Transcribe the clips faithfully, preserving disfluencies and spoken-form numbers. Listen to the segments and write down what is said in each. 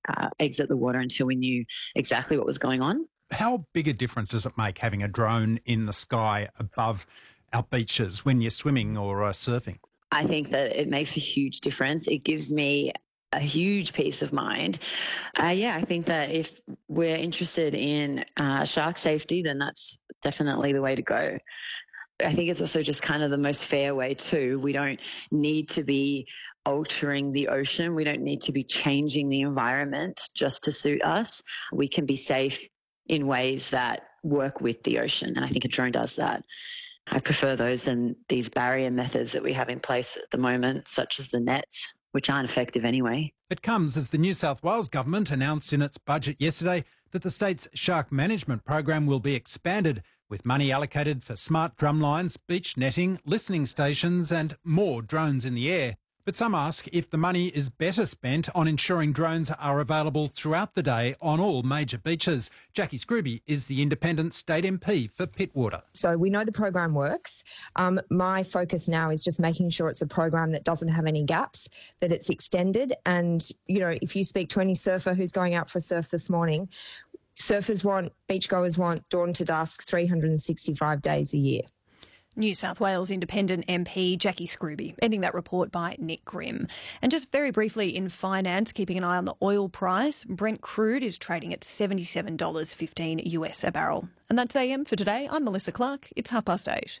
uh, exit the water until we knew exactly what was going on. How big a difference does it make having a drone in the sky above our beaches when you're swimming or uh, surfing? I think that it makes a huge difference. It gives me a huge peace of mind. Uh, yeah, I think that if we're interested in uh, shark safety, then that's definitely the way to go. I think it's also just kind of the most fair way too. We don't need to be altering the ocean. We don't need to be changing the environment just to suit us. We can be safe in ways that work with the ocean. And I think a drone does that. I prefer those than these barrier methods that we have in place at the moment, such as the nets, which aren't effective anyway. It comes as the New South Wales government announced in its budget yesterday that the state's shark management program will be expanded, with money allocated for smart drumlines, beach netting, listening stations and more drones in the air. But some ask if the money is better spent on ensuring drones are available throughout the day on all major beaches. Jackie Scrooby is the independent state M P for Pittwater. So we know the program works. Um, my focus now is just making sure it's a program that doesn't have any gaps, that it's extended. And, you know, if you speak to any surfer who's going out for a surf this morning, surfers want, beachgoers want dawn to dusk, three hundred sixty-five days a year. New South Wales Independent M P Jackie Scrooby, ending that report by Nick Grimm. And just very briefly in finance, keeping an eye on the oil price, Brent crude is trading at seventy-seven dollars fifteen US a barrel. And that's A M for today. I'm Melissa Clark. It's half past eight.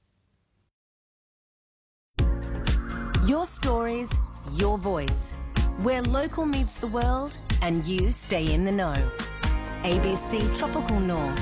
Your stories, your voice. Where local meets the world and you stay in the know. A B C Tropical North.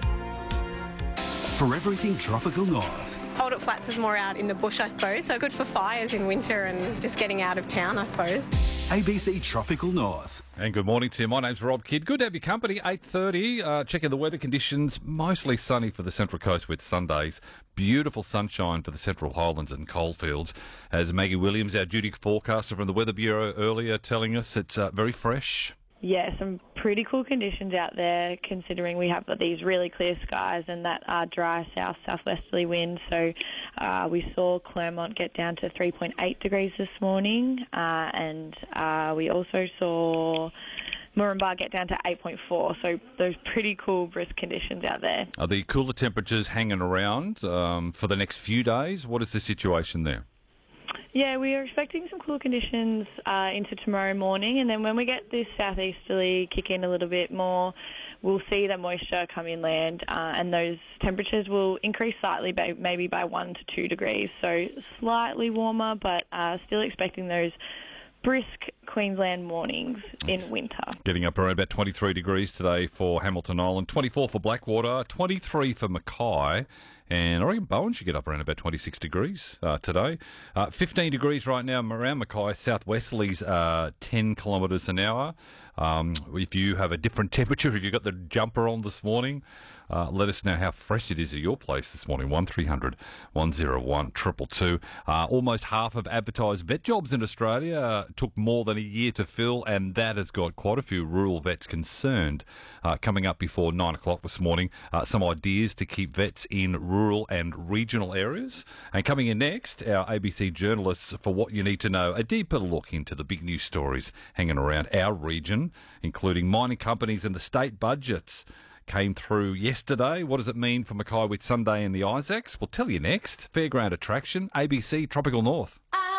For everything Tropical North. Hold It Flats is more out in the bush, I suppose, so good for fires in winter and just getting out of town, I suppose. A B C Tropical North. And good morning to you. My name's Rob Kidd. Good to have your company. eight thirty. Uh, checking the weather conditions. Mostly sunny for the Central Coast with Sundays. Beautiful sunshine for the Central Highlands and coalfields. As Maggie Williams, our duty forecaster from the Weather Bureau earlier, telling us it's uh, very fresh. Yeah, some pretty cool conditions out there considering we have got these really clear skies and that uh, dry south-southwesterly wind. So uh, we saw Claremont get down to three point eight degrees this morning uh, and uh, we also saw Moranbah get down to eight point four. So those pretty cool brisk conditions out there. Are the cooler temperatures hanging around um, for the next few days? What is the situation there? Yeah, we are expecting some cool conditions uh, into tomorrow morning, and then when we get this southeasterly kick in a little bit more, we'll see the moisture come inland, uh, and those temperatures will increase slightly, by, maybe by one to two degrees. So slightly warmer, but uh, still expecting those brisk Queensland mornings in winter. Getting up around about twenty-three degrees today for Hamilton Island, twenty-four for Blackwater, twenty-three for Mackay, and I reckon Bowen should get up around about twenty-six degrees uh, today. Uh, fifteen degrees right now around Mackay, southwesterlies uh, ten kilometres an hour. Um, if you have a different temperature, if you've got the jumper on this morning, uh, let us know how fresh it is at your place this morning. one three hundred one oh one two two two. Uh, almost half of advertised vet jobs in Australia uh, took more than a year to fill, and that has got quite a few rural vets concerned. Uh, coming up before nine o'clock this morning, uh, some ideas to keep vets in rural and regional areas. And coming in next, our A B C journalists for What You Need to Know, a deeper look into the big news stories hanging around our region, including mining companies and the state budgets. Came through yesterday. What does it mean for Mackay with Sunday and the Isaacs? We'll tell you next. Fairground attraction, A B C Tropical North. I